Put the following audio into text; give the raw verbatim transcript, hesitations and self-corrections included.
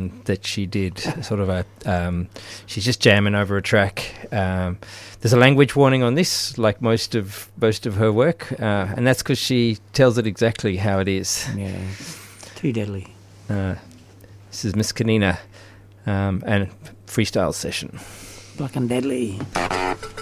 um, that she did. Sort of a, um, she's just jamming over a track. Um, there's a language warning on this, like most of most of her work, uh, and that's because she tells it exactly how it is. Yeah, too deadly. Uh, this is Miss Kanina, um, and freestyle session. Black and deadly.